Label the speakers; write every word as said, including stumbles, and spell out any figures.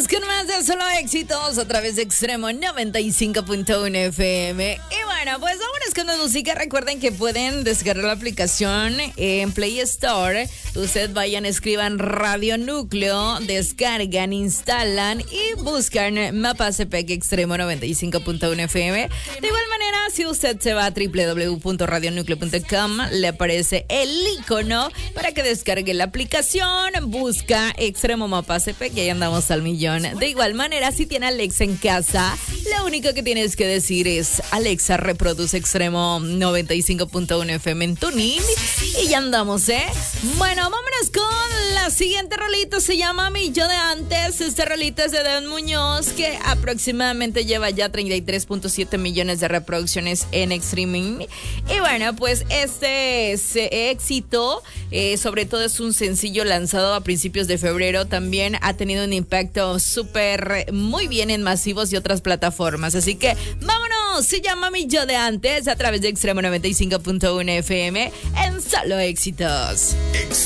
Speaker 1: Seguimos con más de Solo Éxitos a través de Extremo noventa y cinco punto uno F M. Y bueno, pues vámonos con la música. Recuerden que pueden descargar la aplicación en Play Store. Ustedes vayan, escriban Radio Núcleo, descargan, instalan y buscan Mapa C P E C Extremo noventa y cinco punto uno F M. De igual manera, si usted se va a doble u doble u doble u punto radio núcleo punto com, le aparece el icono para que descargue la aplicación. Busca Extremo Mapa C P E C y ahí andamos al millón. De igual manera, si tiene Alexa en casa, lo único que tienes que decir es: Alexa, reproduce Extremo noventa y cinco punto uno F M en TuneIn y ya andamos, ¿eh? Bueno, vámonos con la siguiente rolita. Se llama Mi Yo de Antes. Esta rolita es de Dan Muñoz, que aproximadamente lleva ya treinta y tres punto siete millones de reproducciones en streaming. Y bueno, pues este es éxito, eh, sobre todo es un sencillo lanzado a principios de febrero. También ha tenido un impacto súper muy bien en masivos y otras plataformas. Así que vámonos, se llama Mi Yo de Antes a través de Extremo noventa y cinco punto uno F M en Solo Éxitos.